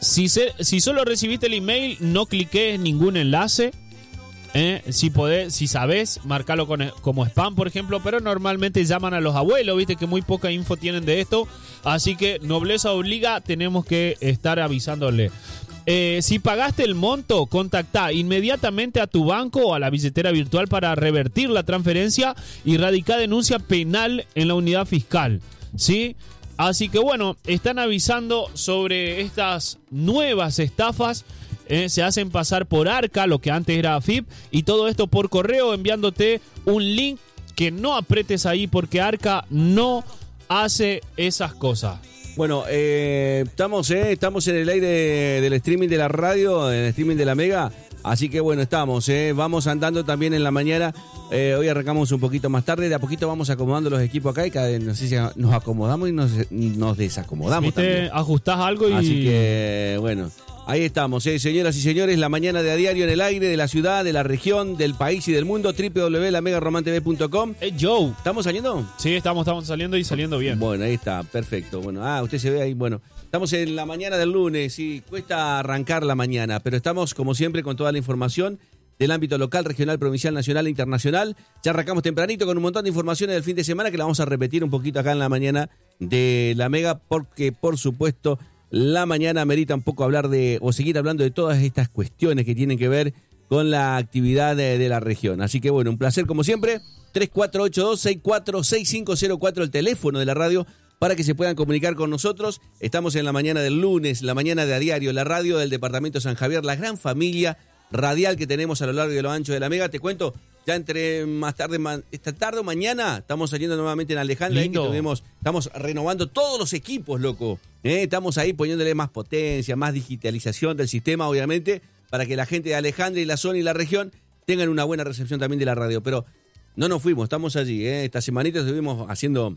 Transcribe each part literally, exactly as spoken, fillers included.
Si, se, si solo recibiste el email, no cliques ningún enlace. Eh, si podés, si sabés, marcalo con, como spam, por ejemplo, pero normalmente llaman a los abuelos, viste que muy poca info tienen de esto, así que nobleza obliga, tenemos que estar avisándole. Eh, si pagaste el monto, contactá inmediatamente a tu banco o a la billetera virtual para revertir la transferencia y radicar denuncia penal en la unidad fiscal, ¿sí? Así que bueno, están avisando sobre estas nuevas estafas. Eh, se hacen pasar por Arca, lo que antes era A F I P, y todo esto por correo, enviándote un link que no apretes ahí porque Arca no hace esas cosas. Bueno, eh, estamos, eh, estamos en el aire del streaming de la radio, en el streaming de la Mega, así que bueno, estamos, eh, vamos andando también en la mañana. Eh, hoy arrancamos un poquito más tarde, de a poquito vamos acomodando los equipos acá y cada vez no sé si nos acomodamos y nos, nos desacomodamos. ¿Viste? También. Ajustás algo y... Así que, bueno, ahí estamos, eh, señoras y señores, la mañana de a diario en el aire de la ciudad, de la región, del país y del mundo, doble u doble u doble u punto la mega román t v punto com. Hey, Joe. ¿Estamos saliendo? Sí, estamos, estamos saliendo y saliendo bien. Bueno, ahí está, perfecto. Bueno, ah, usted se ve ahí, bueno. Estamos en la mañana del lunes, sí, cuesta arrancar la mañana, pero estamos, como siempre, con toda la información del ámbito local, regional, provincial, nacional e internacional. Ya arrancamos tempranito con un montón de informaciones del fin de semana que la vamos a repetir un poquito acá en la mañana de la Mega, porque, por supuesto, la mañana amerita un poco hablar de, o seguir hablando de todas estas cuestiones que tienen que ver con la actividad de, de la región. Así que, bueno, un placer como siempre. tres cuatro ocho dos seis cuatro seis cinco cero cuatro, el teléfono de la radio, para que se puedan comunicar con nosotros. Estamos en la mañana del lunes, la mañana de a diario, la radio del departamento San Javier, la gran familia radial que tenemos a lo largo y a lo ancho de la Mega. Te cuento, ya entre más tarde, más, esta tarde o mañana, estamos saliendo nuevamente en Alejandra, ahí que tuvimos, estamos renovando todos los equipos, loco. ¿Eh? Estamos ahí poniéndole más potencia, más digitalización del sistema, obviamente, para que la gente de Alejandra y la zona y la región tengan una buena recepción también de la radio. Pero no nos fuimos, estamos allí. ¿eh? Esta semanita estuvimos haciendo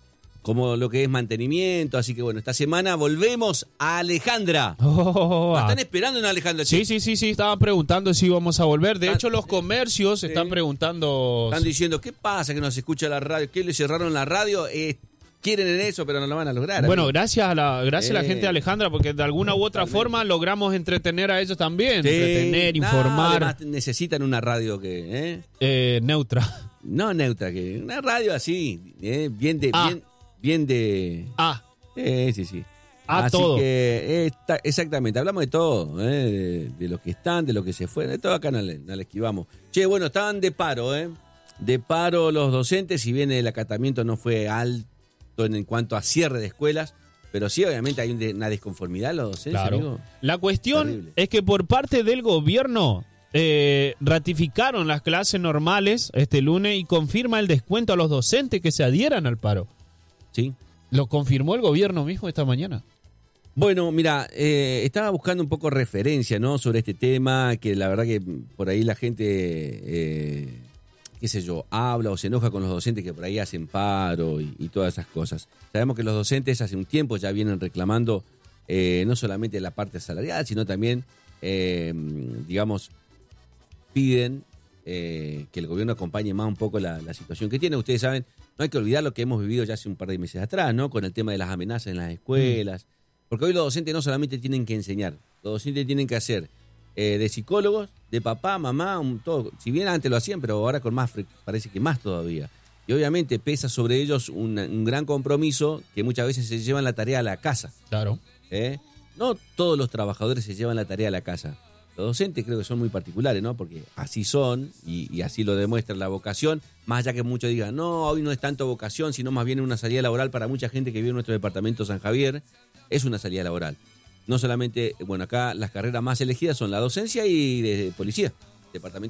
como lo que es mantenimiento, así que bueno, esta semana volvemos a Alejandra. Oh, ¿La están esperando en Alejandra? Sí, sí, sí, sí, estaban preguntando si íbamos a volver. De hecho, los comercios sí. están preguntando... Están diciendo, ¿qué pasa que no se escucha la radio? ¿Qué le cerraron la radio? Eh, quieren en eso, pero no lo van a lograr. Bueno, gracias a la gracias eh, a la gente de Alejandra, porque de alguna u otra totalmente. forma logramos entretener a ellos también. Sí, entretener, nah, informar. Además necesitan una radio que... ¿eh? Eh, neutra. No neutra, que una radio así, eh, bien de... Ah. Bien, bien de... Ah. Eh, sí, sí. A Así todo. que, eh, está, exactamente, hablamos de todo, eh, de, de los que están, de los que se fueron, de todo acá no le, no le esquivamos. Che, bueno, estaban de paro, ¿eh? De paro los docentes, si bien el acatamiento no fue alto en cuanto a cierre de escuelas, pero sí, obviamente, hay una desconformidad en los docentes, claro. amigo. La cuestión Terrible. es que por parte del gobierno eh, ratificaron las clases normales este lunes y confirma el descuento a los docentes que se adhieran al paro. Sí. Lo confirmó el gobierno mismo esta mañana. Bueno, mira, eh, estaba buscando un poco referencia, ¿no? Sobre este tema, que la verdad que por ahí la gente, eh, qué sé yo, habla o se enoja con los docentes que por ahí hacen paro y, y todas esas cosas. Sabemos que los docentes hace un tiempo ya vienen reclamando eh, no solamente la parte salarial, sino también, eh, digamos, piden eh, que el gobierno acompañe más un poco la, la situación que tiene. Ustedes saben, no hay que olvidar lo que hemos vivido ya hace un par de meses atrás, ¿no? Con el tema de las amenazas en las escuelas. Mm. Porque hoy los docentes no solamente tienen que enseñar, los docentes tienen que hacer eh, de psicólogos, de papá, mamá, un, todo. Si bien antes lo hacían, pero ahora con más, parece que más todavía. Y obviamente pesa sobre ellos un, un gran compromiso que muchas veces se llevan la tarea a la casa. Claro. ¿Eh? No todos los trabajadores se llevan la tarea a la casa. Los docentes creo que son muy particulares, ¿no? Porque así son y, y así lo demuestra la vocación. Más allá que muchos digan, no, hoy no es tanto vocación, sino más bien una salida laboral para mucha gente que vive en nuestro departamento San Javier. Es una salida laboral. No solamente, bueno, acá las carreras más elegidas son la docencia y de policía. Departamento